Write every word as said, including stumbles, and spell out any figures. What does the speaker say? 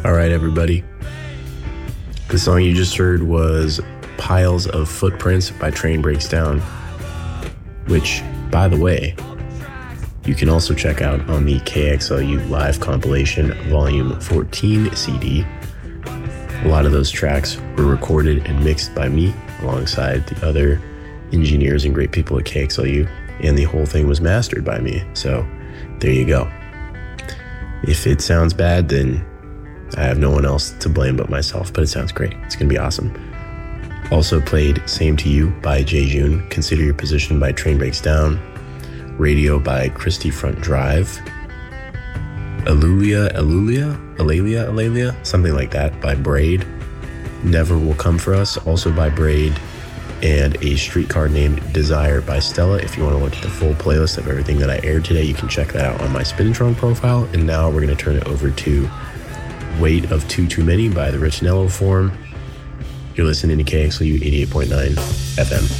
All right, everybody. The song you just heard was Piles of Footprints by Train Breaks Down, which, by the way, you can also check out on the K X L U Live Compilation Volume fourteen C D. A lot of those tracks were recorded and mixed by me alongside the other engineers and great people at K X L U, and the whole thing was mastered by me. So there you go. If it sounds bad, then I have no one else to blame but myself, but it sounds great. It's going to be awesome. Also played Same to You by Jay June, Consider Your Position by Train Breaks Down, Radio by Christie Front Drive, Alulia, Alulia, Alalia, Alalia, something like that by Braid, Never Will Come For Us, also by Braid, and A Streetcar Named Desire by Stella. If you want to look at the full playlist of everything that I aired today, you can check that out on my Spinitron profile. And now we're going to turn it over to Weight of Too Too Many by the Rich Nello Form. You're listening to K X L U eighty-eight point nine F M.